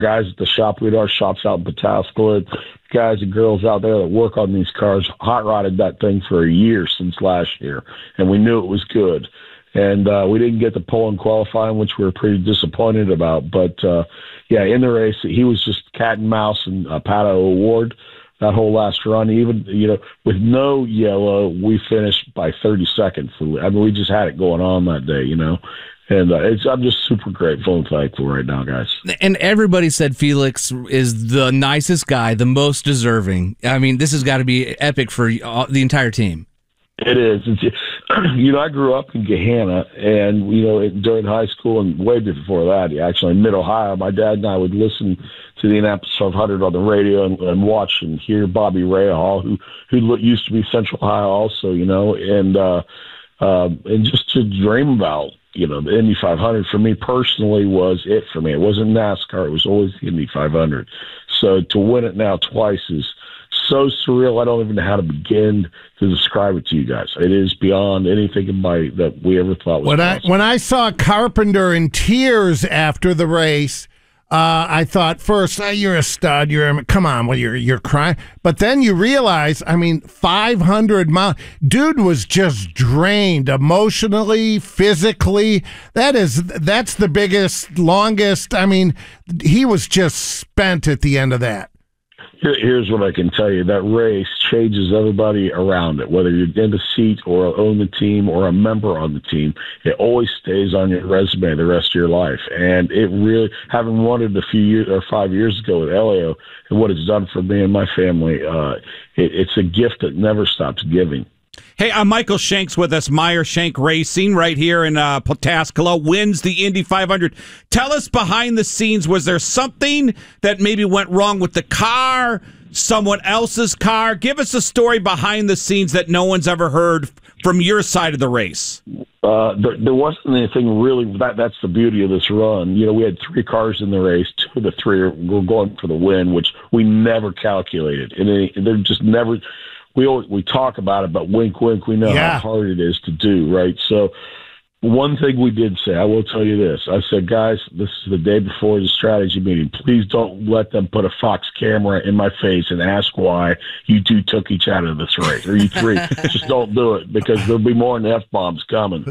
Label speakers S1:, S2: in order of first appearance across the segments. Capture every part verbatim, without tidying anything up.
S1: guys at the shop. We had our shops out in Pataskala. Guys and girls out there that work on these cars hot rodded that thing for a year since last year, and we knew it was good. And uh, we didn't get the pole in qualifying, which we were pretty disappointed about. But, uh, yeah, in the race, he was just cat and mouse and a Pato award that whole last run. Even, you know, with no yellow, we finished by thirty seconds. I mean, we just had it going on that day, you know. And uh, it's, I'm just super grateful and thankful right now, guys.
S2: And everybody said Felix is the nicest guy, the most deserving. I mean, this has got to be epic for the entire team.
S1: It is. It's, you know, I grew up in Gahanna, and, you know, during high school and way before that, actually, in mid-Ohio, my dad and I would listen to the Indianapolis five hundred on the radio and, and watch and hear Bobby Rahal, who who used to be Central Ohio also, you know, and uh, uh, and just to dream about, you know, the Indy five hundred for me personally was it for me. It wasn't NASCAR. It was always the Indy five hundred. So to win it now twice is so surreal. I don't even know how to begin to describe it to you guys. It is beyond anything in my, that we ever thought was
S3: when
S1: possible.
S3: I, when I saw Carpenter in tears after the race, Uh, I thought first, oh, you're a stud. You're a, come on, well, you're you're crying. But then you realize, I mean, five hundred miles. Dude was just drained emotionally, physically. That is that's the biggest, longest. I mean, he was just spent at the end of that.
S1: Here, here's what I can tell you. That race changes everybody around it, whether you're in the seat or own the team or a member on the team. It always stays on your resume the rest of your life. And it really, having won it a few years or five years ago with Elio and what it's done for me and my family, uh, it, it's a gift that never stops giving.
S4: Hey, I'm Michael Shanks with us, Meyer Shank Racing, right here in uh, Pataskala, wins the Indy five hundred. Tell us behind the scenes, was there something that maybe went wrong with the car, someone else's car? Give us a story behind the scenes that no one's ever heard from your side of the race.
S1: Uh, there, there wasn't anything really. That, that's the beauty of this run. You know, we had three cars in the race. Two of the three were going for the win, which we never calculated. And they, they're just never... We always, we talk about it, but wink, wink, we know
S3: yeah.
S1: how hard it is to do, right? So one thing we did say, I will tell you this. I said, guys, this is the day before the strategy meeting. Please don't let them put a Fox camera in my face and ask why you two took each out of this race, or you three. Just don't do it, because there'll be more than F-bombs coming,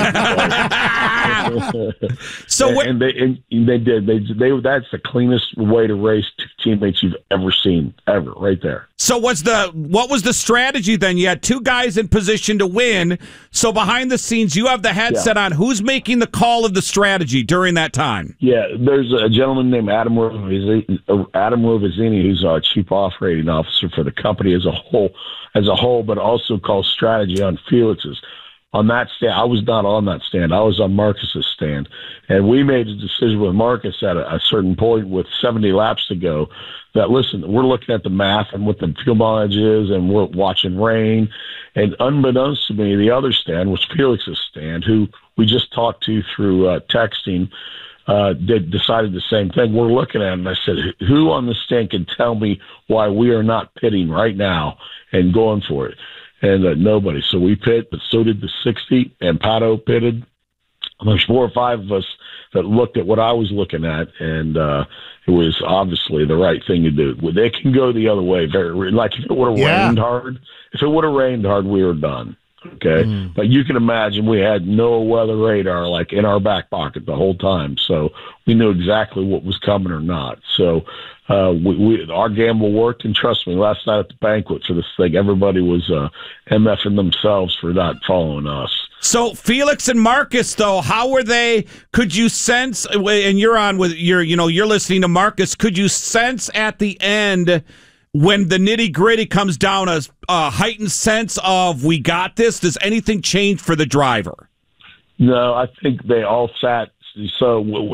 S1: right?
S4: so
S1: and,
S4: what,
S1: and, they, and they did. They, they, that's the cleanest way to race two teammates you've ever seen, ever, right there.
S4: So what's the what was the strategy then? You had two guys in position to win. So behind the scenes, you have the headset yeah. on. Who's making the call of the strategy during that time?
S1: Yeah, there's a gentleman named Adam Rovizini, Adam Rovizini, who's our chief operating officer for the company as a whole, as a whole, but also calls strategy on Felix's. On that stand, I was not on that stand. I was on Marcus's stand, and we made a decision with Marcus at a, a certain point with seventy laps to go that, listen, we're looking at the math and what the fuel mileage is, and we're watching rain. And unbeknownst to me, the other stand was Felix's stand, who we just talked to through uh, texting, uh, did, decided the same thing. We're looking at it, and I said, who on the stand can tell me why we are not pitting right now and going for it? And uh, nobody. So we pit, but so did the sixty, and Pato pitted. There's four or five of us that looked at what I was looking at, and uh, it was obviously the right thing to do. They can go the other way. Very like if it would have
S3: yeah.
S1: rained hard. If it would have rained hard, we were done. Okay, mm. But you can imagine we had no weather radar like in our back pocket the whole time, so we knew exactly what was coming or not. So uh, we, we our gamble worked, and trust me, last night at the banquet for this thing, everybody was uh, MFing themselves for not following us.
S4: So Felix and Marcus, though, how were they? Could you sense? And you're on with your, you know, you're listening to Marcus. Could you sense at the end, when the nitty gritty comes down, a, a heightened sense of we got this? Does anything change for the driver?
S1: No, I think they all sat. So when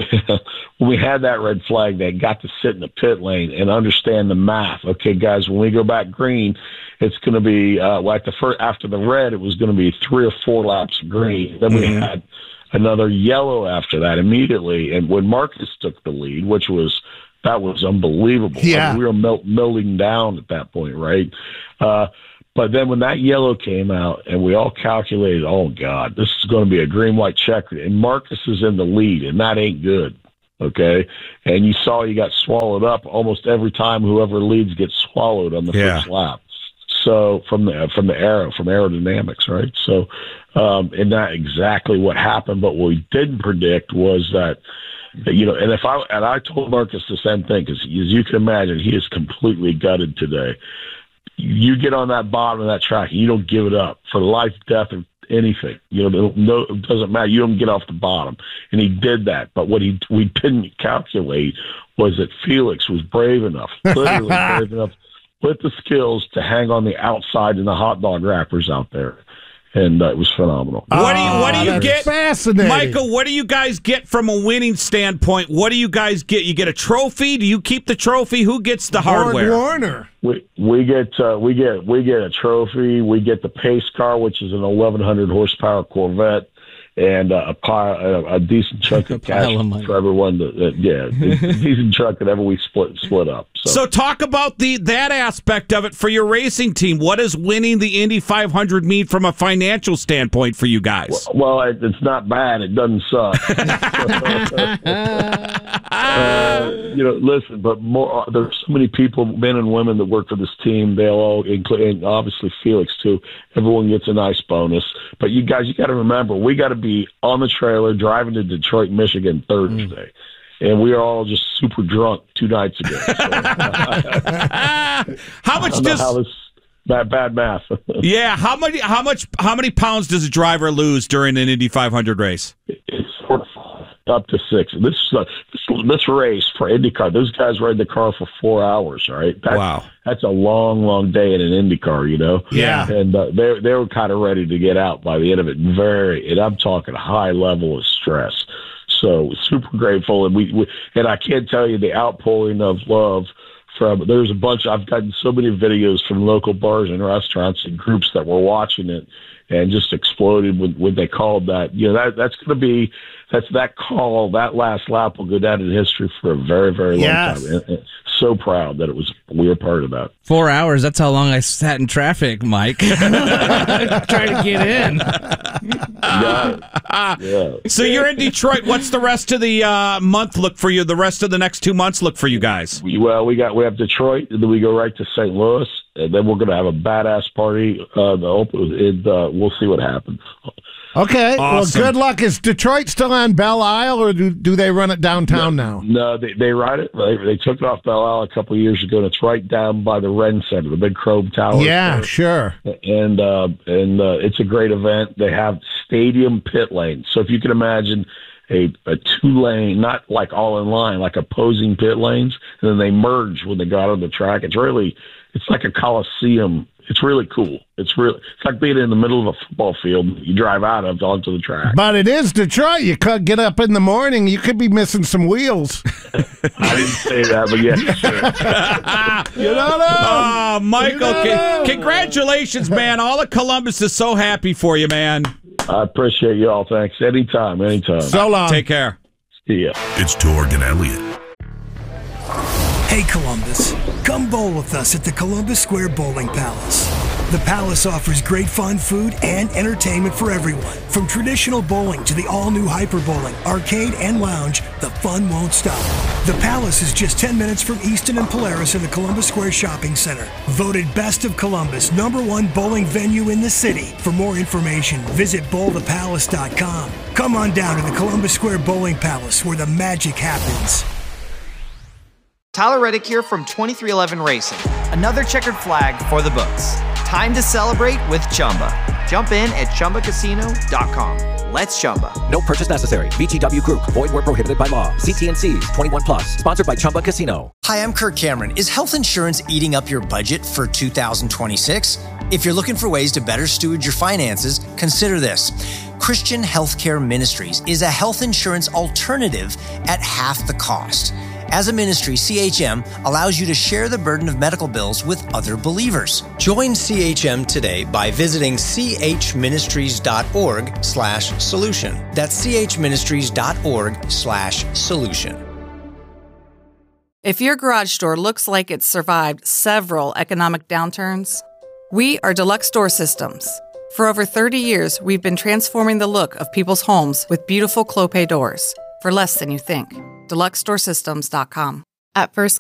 S1: we had that red flag, they got to sit in the pit lane and understand the math. Okay, guys, when we go back green, it's going to be uh, like the first after the red, it was going to be three or four laps of green. Then we mm-hmm. had another yellow after that immediately. And when Marcus took the lead, which was that was unbelievable.
S3: Yeah,
S1: I mean, we were melt, melting down at that point, right? Uh, But then when that yellow came out and we all calculated, oh, God, this is going to be a green-white checker, and Marcus is in the lead, and that ain't good. okay? And you saw he got swallowed up almost every time whoever leads gets swallowed on the
S4: Yeah.
S1: first lap. So from the from the aero from aerodynamics, right? So, um, and not exactly what happened, but what we didn't predict was that, you know, and if I and I told Marcus the same thing, because as you can imagine, he is completely gutted today. You get on that bottom of that track, and you don't give it up for life, death, or anything. You know, no, it doesn't matter. You don't get off the bottom, and he did that. But what he we didn't calculate was that Felix was brave enough, literally brave enough, with the skills to hang on the outside in the hot dog wrappers out there. And uh, it was phenomenal.
S4: What do you What do you
S3: Oh, that's
S4: get,
S3: fascinating.
S4: Michael? What do you guys get from a winning standpoint? What do you guys get? You get a trophy? Do you keep the trophy? Who gets the
S3: Borg
S4: hardware?
S3: Warner.
S1: We we get uh, we get we get a trophy. We get the pace car, which is an eleven hundred horsepower Corvette, and uh, a pile, a, a decent chunk of cash
S2: pile of money.
S1: for everyone. To, uh, yeah, it's a decent chunk that ever we split split up. So,
S4: So talk about the that aspect of it for your racing team. What does winning the Indy five hundred mean from a financial standpoint for you guys?
S1: well, it, it's not bad. It doesn't suck. uh, you know, listen, but more. There's so many people, men and women, that work for this team. They'll all, include, and obviously Felix too. Everyone gets a nice bonus. But you guys, you got to remember, we got to be on the trailer driving to Detroit, Michigan Thursday. Mm. And we are all just super drunk two nights ago. So,
S4: how much does
S1: how this, bad bad math?
S4: Yeah, how many how much how many pounds does a driver lose during an Indy five hundred race?
S1: It's sort of up to six. This uh, this, this race for IndyCar, those guys ride the car for four hours. All right, that's,
S4: wow,
S1: that's a long, long day in an IndyCar. You know,
S3: yeah,
S1: and uh, they they were kind of ready to get out by the end of it. Very, and I'm talking high level of stress. So super grateful, and we, we and I can't tell you the outpouring of love from. There's a bunch. I've gotten so many videos from local bars and restaurants and groups that were watching it and just exploded when, when they called that. You know, that that's going to be that's that call. That last lap will go down in history for a very, very long
S3: yes.
S1: time. And, and so proud that it was we were part of that.
S2: Four hours. That's how long I sat in traffic, Mike, trying to get in.
S1: Yeah. yeah.
S4: So you're in Detroit. What's the rest of the uh, month look for you? The rest of the next two months look for you guys?
S1: We, well, we got we have Detroit, and then we go right to Saint Louis, and then we're going to have a badass party. Uh, the open, and uh, we'll see what happens.
S3: Okay.
S4: Awesome.
S3: Well, good luck. Is Detroit still on Belle Isle, or do, do they run it downtown
S1: no,
S3: now?
S1: No, they they ride it. They, they took it off Belle Isle a couple of years ago, and it's right down by the Ren Center, the big Chrome Tower.
S3: Yeah,
S1: there.
S3: sure.
S1: And uh, and uh, it's a great event. They have stadium pit lanes. So if you can imagine a, a two lane, not like all in line, like opposing pit lanes, and then they merge when they go out on the track. It's really, it's like a coliseum. It's really cool. It's really, it's like being in the middle of a football field you drive out of onto the track.
S3: But it is Detroit. You could get up in the morning. You could be missing some wheels.
S1: I didn't say that, but yeah. Sure.
S3: You don't know.
S4: Oh, Michael,
S3: You don't
S4: con-
S3: know.
S4: congratulations, man. All of Columbus is so happy for you, man.
S1: I appreciate you all. Thanks. Anytime, anytime.
S3: So long.
S4: Take care.
S1: See ya.
S5: It's Torg and Elliott.
S6: Hey Columbus, come bowl with us at the Columbus Square Bowling Palace. The Palace offers great fun, food, and entertainment for everyone. From traditional bowling to the all-new Hyper Bowling, arcade, and lounge, the fun won't stop. The Palace is just ten minutes from Easton and Polaris in the Columbus Square Shopping Center. Voted Best of Columbus, number one bowling venue in the city. For more information, visit bowl the palace dot com. Come on down to the Columbus Square Bowling Palace where the magic happens.
S7: Tyler Reddick here from twenty-three eleven Racing. Another checkered flag for the books. Time to celebrate with Chumba. Jump in at chumba casino dot com. Let's Chumba.
S8: No purchase necessary. V G W Group. Void where prohibited by law. See T and C's. twenty-one plus. Sponsored by Chumba Casino.
S9: Hi, I'm Kirk Cameron. Is health insurance eating up your budget for two thousand twenty-six? If you're looking for ways to better steward your finances, consider this. Christian Healthcare Ministries is a health insurance alternative at half the cost. As a ministry, C H M allows you to share the burden of medical bills with other believers. Join C H M today by visiting chministries.org slash solution. That's chministries.org slash solution.
S10: If your garage door looks like it's survived several economic downturns, we are Deluxe Door Systems. For over thirty years, we've been transforming the look of people's homes with beautiful Clopay doors for less than you think. deluxe store systems dot com.
S5: At first